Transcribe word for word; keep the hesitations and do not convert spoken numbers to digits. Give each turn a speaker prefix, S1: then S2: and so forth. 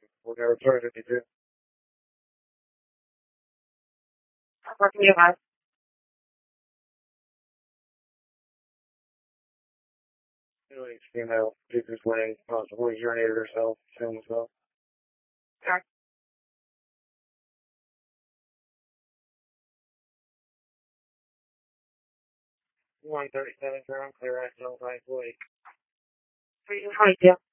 S1: We're never trying to do.
S2: What can you have?
S1: Anyway, female Jupiter's laying, possibly urinated herself, film herself.
S2: Sure.
S1: one thirty-seven, ground clear, I still right, Blake.
S2: three twenty-two.